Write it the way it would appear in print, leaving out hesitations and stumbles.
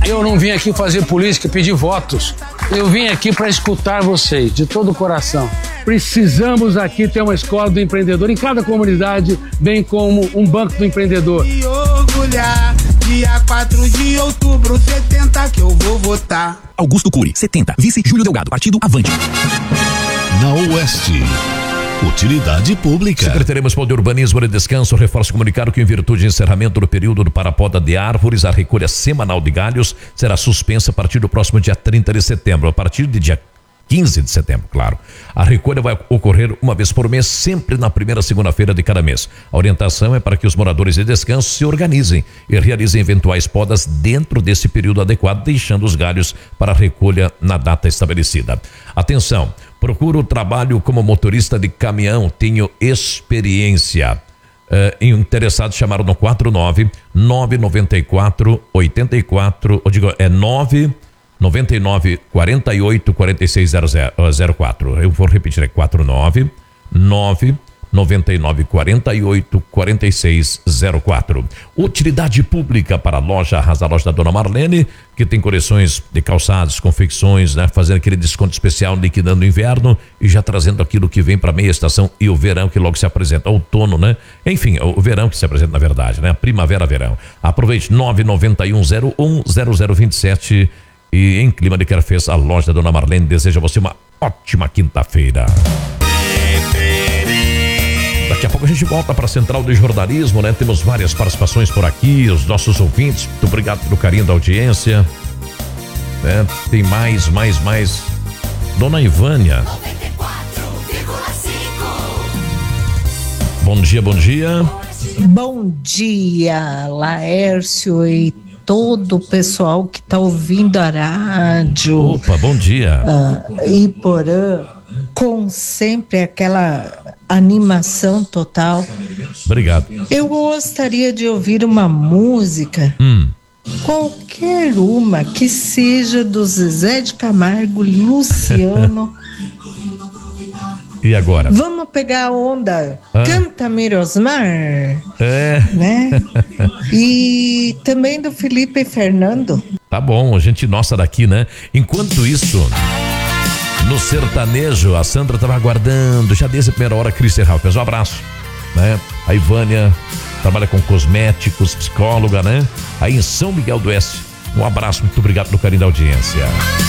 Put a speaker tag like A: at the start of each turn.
A: Eu não vim aqui fazer política, pedir votos. Eu vim aqui para escutar vocês, de todo o coração. Precisamos aqui ter uma escola do empreendedor em cada comunidade, bem como um banco do empreendedor.
B: E orgulhar, dia 4 de outubro, 70 que eu vou votar.
C: Augusto Cury, 70. Vice Júlio Delgado, partido Avante.
D: Na Oeste. Utilidade Pública.
E: Secretaria Municipal de Urbanismo e Descanso reforça o comunicado que, em virtude de encerramento do período para a poda de árvores, a recolha semanal de galhos será suspensa a partir do próximo dia 30 de setembro. A partir de dia 15 de setembro, claro. A recolha vai ocorrer uma vez por mês, sempre na primeira segunda-feira de cada mês. A orientação é para que os moradores de descanso se organizem e realizem eventuais podas dentro desse período adequado, deixando os galhos para a recolha na data estabelecida. Atenção, procuro o trabalho como motorista de caminhão, tenho experiência. Interessados chamaram no 49-994-84, 99 48 46 04. Eu vou repetir, é 49 999 48 46 04. Utilidade pública para a loja Arrasa, a loja da Dona Marlene, que tem coleções de calçados, confecções, né? Fazendo aquele desconto especial, liquidando o inverno e já trazendo aquilo que vem para meia estação e o verão que logo se apresenta, outono, né? Enfim, o verão que se apresenta na verdade, né? Primavera-verão. Aproveite, 991010027. E em clima de quer-fez, a loja da Dona Marlene deseja a você uma ótima quinta-feira. Daqui a pouco a gente volta para a Central de Jornalismo, né? Temos várias participações por aqui, os nossos ouvintes. Muito obrigado pelo carinho da audiência. Né? Tem mais. Dona Ivânia. 94,5. Bom dia.
F: Bom dia, Laércio e todo o pessoal que está ouvindo a rádio.
E: Opa, bom dia.
F: Iporã, com sempre aquela animação total.
E: Obrigado.
F: Eu gostaria de ouvir uma música, qualquer uma, que seja do Zezé de Camargo, Luciano.
E: E agora?
F: Vamos pegar a onda. Canta Mirosmar. Né? E também do Felipe Fernando.
E: Tá bom, gente nossa daqui, né? Enquanto isso, no sertanejo, a Sandra estava aguardando, já desde a primeira hora, Christian Halpers. Um abraço, né? A Ivânia trabalha com cosméticos, psicóloga, né? Aí em São Miguel do Oeste. Um abraço, muito obrigado pelo carinho da audiência.